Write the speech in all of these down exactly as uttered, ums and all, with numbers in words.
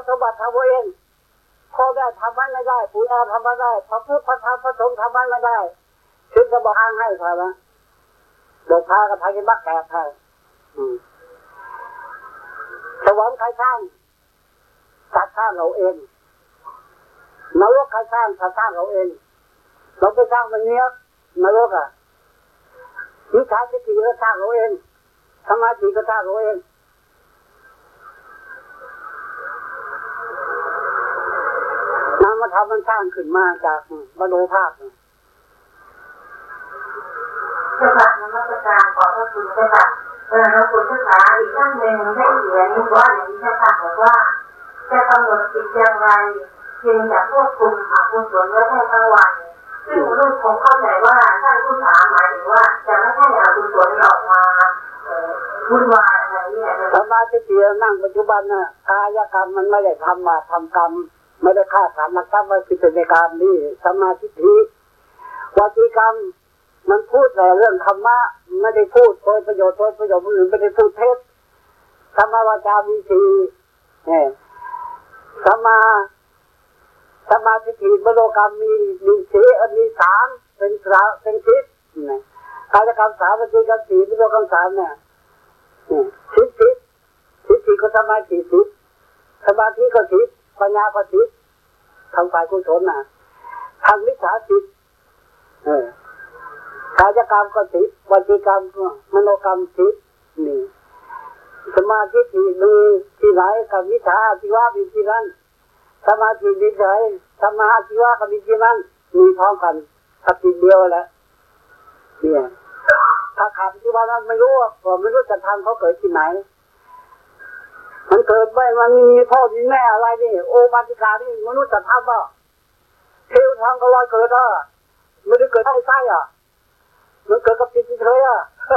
สมบัติทำเองพ่อแม่ทำไม่ได้ปู่ย่าทำไม่ได้พระพุทธพระธรรมพระสงฆ์ทำไม่ได้ถึงจะบอกอ้างให้ใครนะเดินทางกับทางกินบักแกะให้สวรรค์ใครสร้างสัตว์สร้างเราเองนรกใครสร้างสัตว์สร้างเราเองเราไปสร้างมันเนี้ยนรกอ่ะวิชาทิฏฐิก็สร้างเราเองสมาธิก็สร้างเราเองนามธรรมมันสร้างขึ้นมาจากมโนภาพเจ้าค่ะนมัสการขอบพระคุณเจ้าค่ะเออหลวงปู่เจ้าค่ะอีกท่านหนึ่งได้เขียนว่าอย่างนี้เจ้าค่ะบอกว่าจะกำหนดจิตอย่างไรจึงจะควบคุมอกุศลไว้ได้ทั้งวันซึ่งลูกคงเข้าใจว่าท่านผู้ถามหมายถึงว่าจะไม่ให้อกุศลออกมาวุ่นวายอะไรเนี่ยสมาธิเตียนั่งปัจจุบันน่ะกายกรรมมันไม่ได้ทำมาทำกรรมไม่ได้ฆ่าสัตว์นะครับว่าคือเป็นในการนี้สมาธิทิวจีกรรมมันพูดแต่เรื่องธรรมะไม่ได้พูดโดยประโยชน์โดยประโยชน์อื่นไม่ได้พูดเท็จธรรมวาจามีสี่เนี่ยสมาสมาธิทิมโนกรรมมีมีสี่มีสามเป็นสามเป็นทิศเนี่ยกายกรรมสามวจีกรรมสี่มโนกรรมสามเนี่ยทิศทิศทิศทิศก็สมาธิทิศสมาธิก็ทิศปัญญาก็ทิศทางฝ่ายกุศลน่ะทางวิชาทิศเออกายกรรมก็ทิศวจีกรรมก็มโนกรรมทิศนี่สมาธิที่มีที่ไหนกับวิชาที่ว่ามีที่นั้นสมาธิมีที่ไหนสมาธิว่ากับมีที่นั้นมีพร้อมกันกับจิตเดียวแหละเนี่ยถ้าขาดที่ว่านั้นไม่รู้ก็ไม่รู้จะทำเขาเกิดที่ไหนมันเกิดไม่มันมีพ่อมีแม่อะไรนี่โอปาติกานี่มนุษย์จะทำป่ะเทวทางก็ลอยเกิดอ่ะไม่ได้เกิดใต้ไส้อ่ะมันเกิดกับจิตเฉยอ่ะ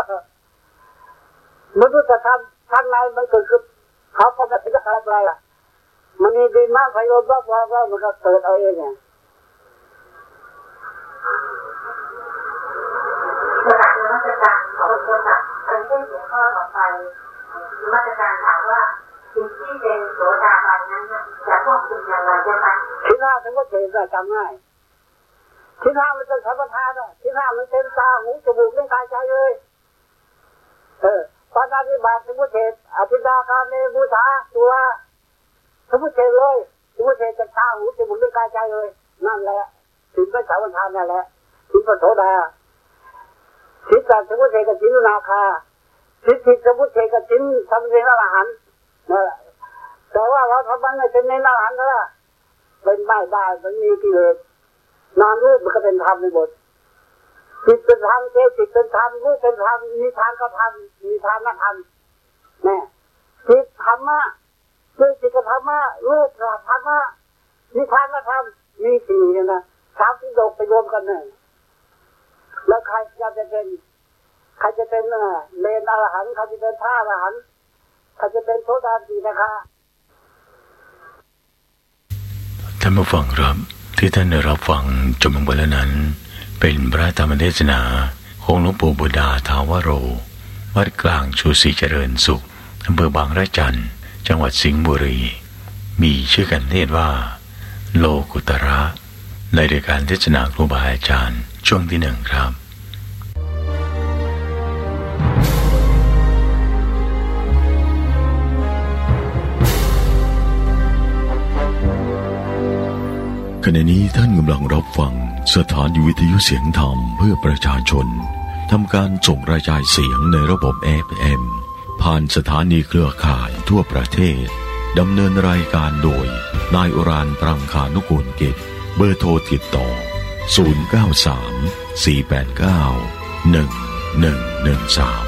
มนุษย์จะทำข้างในมันเกิดคือเขาพอจะจะอะไรอ่ะมันมีดินมากไฟลมบ้าบ้าบ้ามันก็เกิดเอาเองไงขณะนมัสการขอบคุณค่ะเป็นเช่นเสียงข้อต่อไปนมัสการถามว่าสิ่งที่เป็นโสดาบันนั้นจะควบคุมอย่างไรได้ไหมที่ห้าถึงว่าเฉยจำง่ายที่ห้ามันเป็นสัมปทานอ่ะที่ห้ามันเป็นตาหูจมูกเล่นกายใจเลยเออตอนนั้นที่บาปถึงว่าเฉยอภิดาคาเมบูชาตัวถึงว่าเฉยเลยถึงว่าเฉยจากตาหูจมูกเล่นกายใจเลยนั่นแหละถึงเป็นสัมปทานนั่นแหละถึงเป็นโสดาทิฏฐิสมุทัยกับจินนาคาทิฏฐิสมุทัยกับจินทำเป็นอรหันต์นั่นแหละแต่ว่าเราทำมันไม่เป็นในอรหันต์ก็เป็นไม่ได้มันมีกิเลสนามรูปมันก็เป็นธรรมในบทจิตเป็นธรรมเจจิตเป็นธรรมรูปเป็นธรรมมีทางก็ธรรมมีทางก็ธรรมแน่จิตธรรมะเจจิตก็ธรรมะรูปก็ธรรมะมีทางก็ธรรมมีสี่นะสามที่โดกไปรวมกันเนี่ยแล้วใครจะเป็นใครจะเป็นเลนอรหันต์ใครจะเป็นพระอรหันต์ใครจะเป็นโสดาบันนะคะท่านผู้ฟังครับที่ท่านได้รับฟังจบลงไปแล้วนั้นเป็นพระธรรมเทศนาของหลวงปู่บุดาทาวโรวัดกลางชูศรีเจริญสุขอำเภอบางระจันจังหวัดสิงห์บุรีมีชื่อกันเทศว่าโลกุตระในรายการเทศนาครูบาอาจารย์ช่วงที่หนึ่งครับขณะนี้ท่านกำลังรับฟังสถานีวิทยุเสียงธรรมเพื่อประชาชนทำการส่งกระจายเสียงในระบบ เอฟ เอ็ม ผ่านสถานีเครือข่ายทั่วประเทศดำเนินรายการโดยนายอุรานปรังคานุกูลกิจเบอร์โทรติดต่อศูนย์ เก้า สาม สี่ แปด เก้า หนึ่ง หนึ่ง หนึ่ง สาม